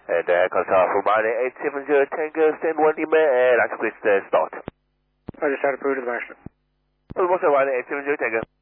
And contact for Mining 870 Tango, stand 1 Lima, and please start. I just had approved the Marshal. Well, what's the Mining 870 Tango?